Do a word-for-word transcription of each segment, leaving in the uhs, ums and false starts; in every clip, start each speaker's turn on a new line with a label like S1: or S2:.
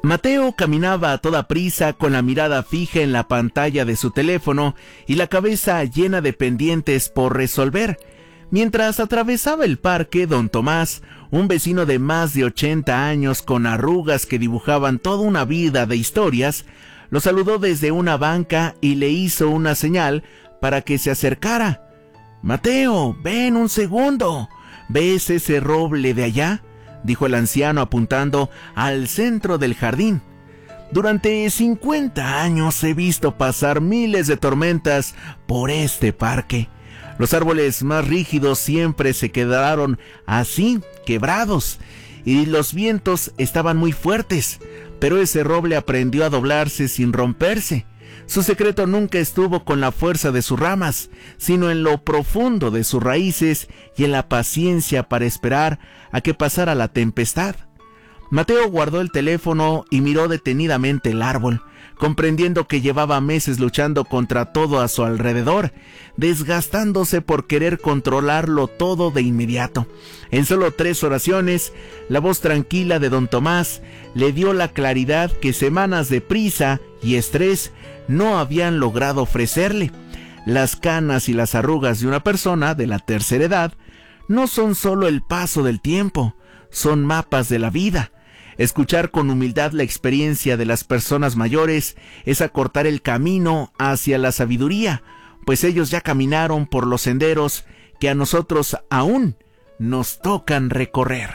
S1: Mateo caminaba a toda prisa con la mirada fija en la pantalla de su teléfono y la cabeza llena de pendientes por resolver. Mientras atravesaba el parque, don Tomás, un vecino de más de ochenta años con arrugas que dibujaban toda una vida de historias, lo saludó desde una banca y le hizo una señal para que se acercara. «Mateo, ven un segundo. ¿Ves ese roble de allá?», dijo el anciano apuntando al centro del jardín. «Durante cincuenta años he visto pasar miles de tormentas por este parque. Los árboles más rígidos siempre se quedaron así, quebrados, y los vientos estaban muy fuertes, pero ese roble aprendió a doblarse sin romperse. Su secreto nunca estuvo con la fuerza de sus ramas, sino en lo profundo de sus raíces y en la paciencia para esperar a que pasara la tempestad». Mateo guardó el teléfono y miró detenidamente el árbol, comprendiendo que llevaba meses luchando contra todo a su alrededor, desgastándose por querer controlarlo todo de inmediato. En solo tres oraciones, la voz tranquila de don Tomás le dio la claridad que semanas de prisa y estrés no habían logrado ofrecerle. Las canas y las arrugas de una persona de la tercera edad no son solo el paso del tiempo, son mapas de la vida. Escuchar con humildad la experiencia de las personas mayores es acortar el camino hacia la sabiduría, pues ellos ya caminaron por los senderos que a nosotros aún nos tocan recorrer.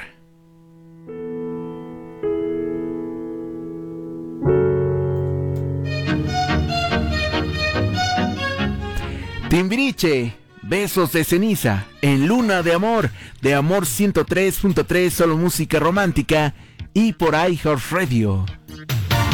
S1: Timbiriche, besos de ceniza, en Luna de Amor, de Amor ciento tres punto tres, solo música romántica, y por iHeartRadio.